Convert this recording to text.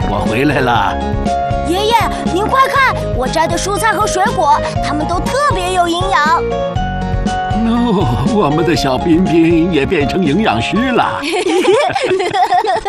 我回来了。 爷爷，您快看，我摘的蔬菜和水果，它们都特别有营养。 哦，我们的小彬彬也变成营养师了。